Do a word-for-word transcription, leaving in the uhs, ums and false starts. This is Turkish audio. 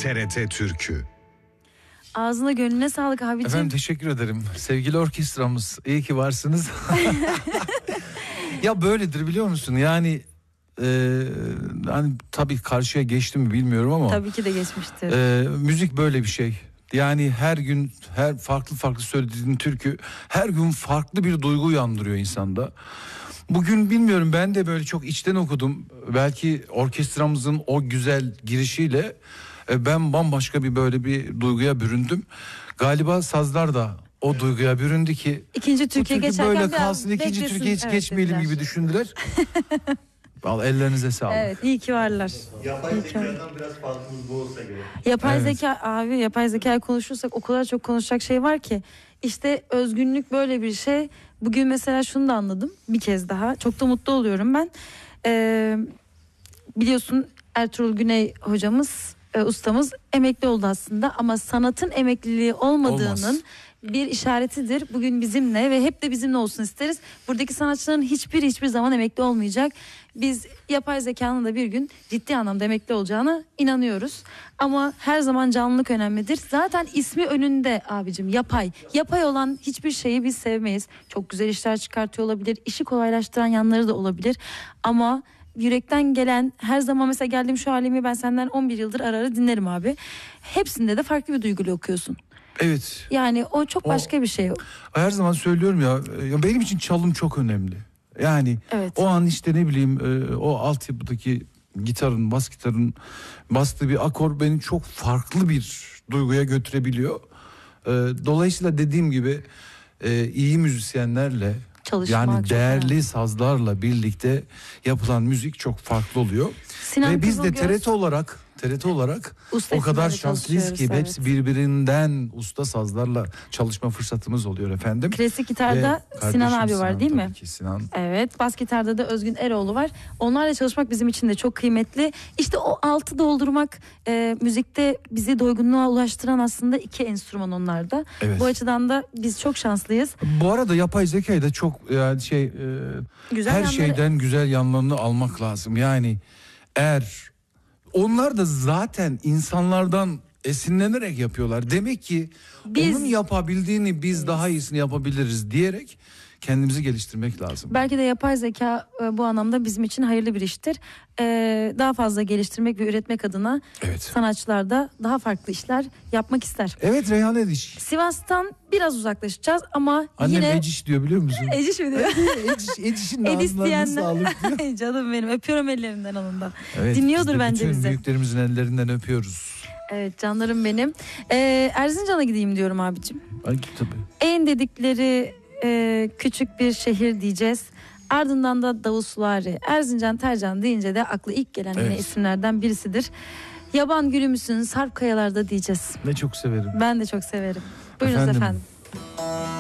T R T Türkü. Ağzına gönlüne sağlık abicim. Efendim teşekkür ederim. Sevgili orkestramız, iyi ki varsınız. Ya böyledir biliyor musun? Yani e, hani tabii karşıya geçti mi bilmiyorum ama. Tabii ki de geçmiştir. E, müzik böyle bir şey. Yani her gün her farklı farklı söylediğin türkü her gün farklı bir duygu uyandırıyor insanda. Bugün bilmiyorum, ben de böyle çok içten okudum. Belki orkestramızın o güzel girişiyle ben bambaşka bir böyle bir duyguya büründüm. Galiba sazlar da o duyguya büründü ki İkinci Türkiye türkü geçerken böyle kalsın, ikinci beklesin. Türkiye hiç Evet, geçmeyelim dediler. gibi düşündüler. Vallahi ellerinize sağlık. Evet, iyi ki varlar. Yapay İyi ki zekadan varlar. biraz farkımız bu olsa gerek. Yapay Evet. zeka abi, yapay zekayı konuşursak o kadar çok konuşacak şey var ki. İşte özgünlük böyle bir şey. Bugün mesela şunu da anladım bir kez daha. Çok da mutlu oluyorum ben. Ee, biliyorsun Ertuğrul Güney hocamız, e, ustamız emekli oldu aslında. Ama sanatın emekliliği olmadığının Olmaz. bir işaretidir. Bugün bizimle ve hep de bizimle olsun isteriz. Buradaki sanatçıların hiçbiri hiçbir zaman emekli olmayacak. Biz yapay zekanın da bir gün ciddi anlamda emekli olacağına inanıyoruz. Ama her zaman canlılık önemlidir. Zaten ismi önünde abicim, yapay. Yapay olan hiçbir şeyi biz sevmeyiz. Çok güzel işler çıkartıyor olabilir. İşi kolaylaştıran yanları da olabilir. Ama yürekten gelen, her zaman mesela geldiğim şu halimi ben senden on bir yıldır ara ara dinlerim abi. Hepsinde de farklı bir duyguyla okuyorsun. Evet. Yani o çok O- başka bir şey. Her zaman söylüyorum ya, ya benim için çalım çok önemli. Yani Evet. o an işte ne bileyim e, o altyapıdaki gitarın, bas gitarın bastığı bir akor beni çok farklı bir duyguya götürebiliyor. E, dolayısıyla dediğim gibi e, iyi müzisyenlerle, Çalışmak yani çok değerli önemli. sazlarla birlikte yapılan müzik çok farklı oluyor. Sinan Ve biz de Kızılgöz- T R T olarak T R T olarak Usta o kadar isimlerle şanslıyız ki çalışıyoruz, hepsi birbirinden usta sazlarla çalışma fırsatımız oluyor efendim. Klasik gitarda Ve Sinan kardeşim abi var Sinan, değil mi? tabii ki Sinan. Evet, bas gitarda da Özgün Eroğlu var. Onlarla çalışmak bizim için de çok kıymetli. İşte o altı doldurmak, e, müzikte bizi doygunluğa ulaştıran aslında iki enstrüman onlarda. Evet. Bu açıdan da biz çok şanslıyız. Bu arada yapay zekayı da çok yani şey e, Güzel her yanları- şeyden güzel yanlarını almak lazım. Yani eğer onlar da zaten insanlardan esinlenerek yapıyorlar. Demek ki Biz- onun yapabildiğini biz daha iyisini yapabiliriz diyerek kendimizi geliştirmek lazım. Belki de yapay zeka e, bu anlamda bizim için hayırlı bir iştir. E, daha fazla geliştirmek ve üretmek adına Evet. sanatçılar da daha farklı işler yapmak ister. Evet, Reyhan Ediş. Sivas'tan biraz uzaklaşacağız ama Annem yine... Eciş diyor biliyor musun? Eciş mi diyor? Eciş, Eciş'in de Edis ağızlarına diyenler. sağlık diyor. Ay canım benim, öpüyorum ellerinden alında. Evet, Dinliyordur biz de bence bütün bizi. büyüklerimizin ellerinden öpüyoruz. Evet canlarım benim. Ee, Erzincan'a gideyim diyorum abicim. Ay, tabii. En dedikleri e, küçük bir şehir diyeceğiz. Ardından da Davusvari. Erzincan, Tercan deyince de aklı ilk gelen yine Evet. isimlerden birisidir. Yaban gülü müsün, Sarp kayalarda diyeceğiz. Ne çok severim. Ben de çok severim. Buyurunuz Efendim? efendim.